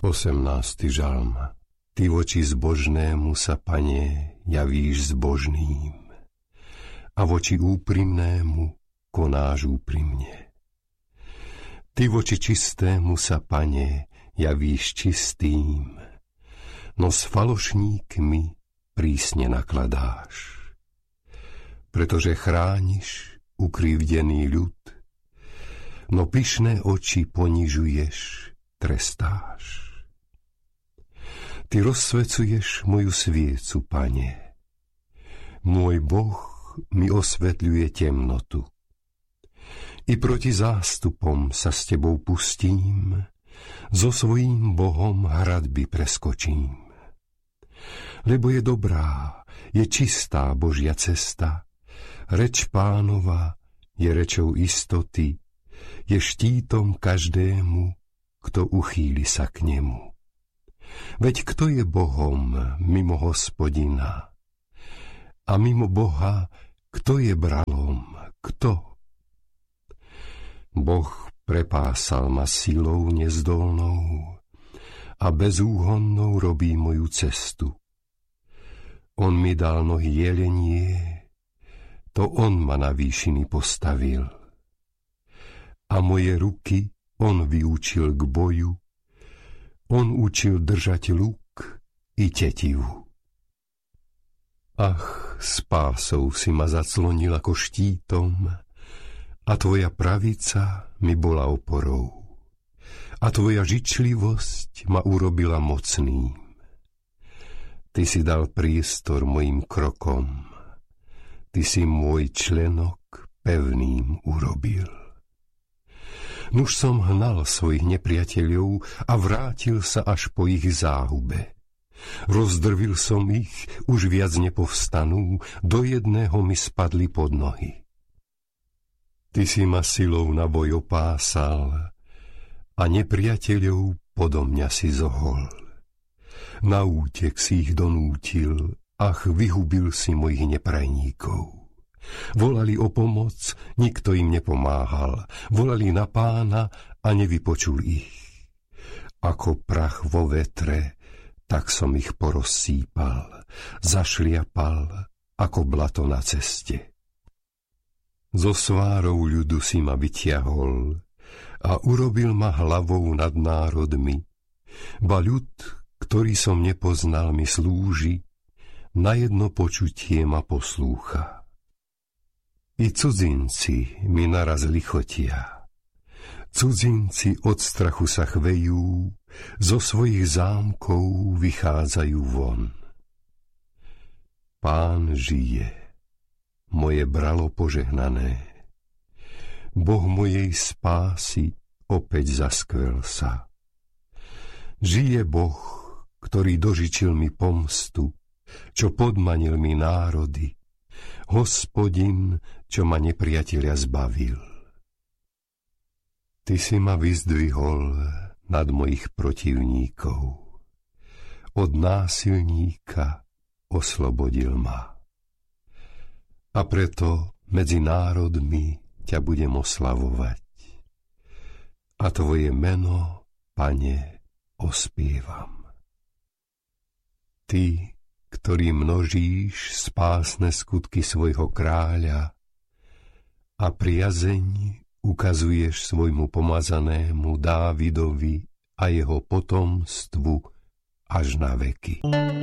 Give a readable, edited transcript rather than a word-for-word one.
18. žalm. Ty voči zbožnému sa, Pane, javíš zbožným a voči úprimnému konáš úprimne. Ty voči čistému sa, Pane, javíš čistým, no s falošníkmi prísne nakladáš. Pretože chrániš ukrivdený ľud, no pyšné oči ponižuješ, trestáš. Ty rozsvecuješ moju sviecu, Pane. Môj Boh mi osvetľuje temnotu. I proti zástupom sa s tebou pustím, so svojím Bohom hradby preskočím. Lebo je dobrá, je čistá Božia cesta, reč Pánova je rečou istoty, je štítom každému, kto uchýli sa k nemu. Veď kto je Bohom mimo Hospodina? A mimo Boha, kto je bralom? Kto? Boh prepásal ma silou nezdolnou a bezúhonnou robí moju cestu. On mi dal nohy jelenie, to on ma na výšiny postavil. A moje ruky on vyučil k boju, on učil držať luk i tetivu. Ach, spásou si ma zaclonil ako štítom, a tvoja pravica mi bola oporou. A tvoja žičlivosť ma urobila mocným. Ty si dal priestor mojim krokom, ty si môj členok pevným urobil. Nuž som hnal svojich nepriateľov a vrátil sa až po ich záhube. Rozdrvil som ich, už viac nepovstanú, do jedného mi spadli pod nohy. Ty si ma silou na boj opásal a nepriateľov podo mňa si zohol. Na útek si ich donútil, ach, vyhubil si mojich neprajníkov. Volali o pomoc, nikto im nepomáhal. Volali na Pána a nevypočul ich. Ako prach vo vetre, tak som ich porozsýpal, zašliapal ako blato na ceste. Zo svárov ľudu si ma vytiahol a urobil ma hlavou nad národmi. Ba ľud, ktorý som nepoznal, mi slúži, na jedno počutie ma poslúcha. I cudzinci mi naraz lichotia. Cudzinci od strachu sa chvejú, zo svojich zámkov vychádzajú von. Pán žije, moje bralo požehnané. Boh mojej spásy opäť zaskvel sa. Žije Boh, ktorý dožičil mi pomstu, čo podmanil mi národy, Hospodin, čo ma nepriatelia zbavil. Ty si ma vyzdvihol nad mojich protivníkov. Od násilníka oslobodil ma. A preto medzi národmi ťa budem oslavovať. A tvoje meno, Pane, ospievam. Ty, ktorý množíš spásne skutky svojho kráľa a priazeň ukazuješ svojmu pomazanému Dávidovi a jeho potomstvu až na veky.